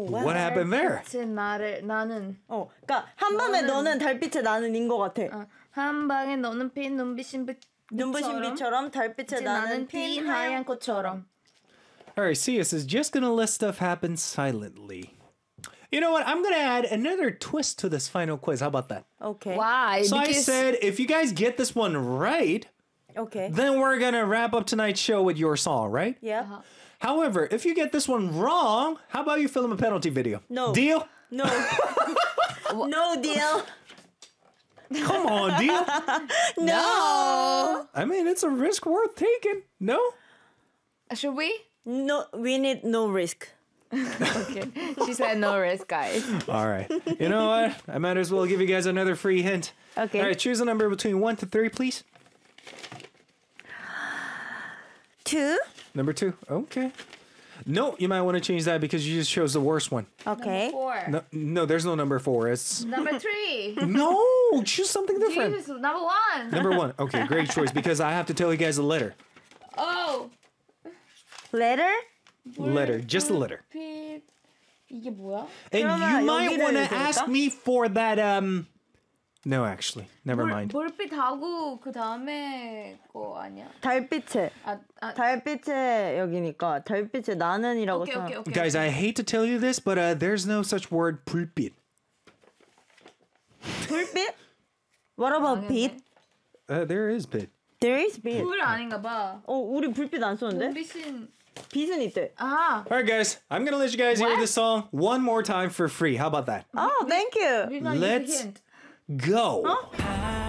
거야? What happened there? 달빛의 나는. 그러니까 한밤에 너는 달빛의 나는인 것 같아. 한 방에 너는 빈 눈부신 빛처럼 달빛의 나는 핀 하얀 꽃처럼. All right, CS is just going to let stuff happen silently. You know what? I'm going to add another twist to this final quiz. How about that? Okay. Why? So I Because said, if you guys get this one right, Okay. then we're going to wrap up tonight's show with your song, right? Yeah. However, if you get this one wrong, how about you film a penalty video? No. Deal? No. No deal. Come on, deal? No. I mean, it's a risk worth taking. No? should we? No, we need no risk. Okay. She said no risk, guys. All right. You know what? I might as well give you guys another free hint. Okay. All right, choose a number between 1 to 3, please. 2. Number 2. Okay. No, you might want to change that because you just chose the worst one. Okay. 4. No, there's no number 4. It's Number 3. no. Choose something different. Jesus, number 1. Number 1. Okay, great choice because I have to tell you guys a letter. Oh. Letter? Letter, just a letter. 빛. 이게 뭐야? And 그러면 you might 여기를 want to 해도 ask 될까? me for that. No, actually, never mind. 볼빛하고 그 다음에 거 아니야? 달빛의. 아, 달빛의 여기니까 달빛의 나는이라고 오케이, 써. 오케이, 오케이. Guys, I hate to tell you this, but there's no such word 불빛. 불빛? What about 빛? There is 빛. There is 빛. 불 아닌가 봐. 우리 불빛 안 썼는데? 눈빛은 빛은 있대. 아. All right, guys, I'm gonna let you guys hear this song one more time for free. How about that? Oh, thank you. We're gonna use a Let's hint. go. 어?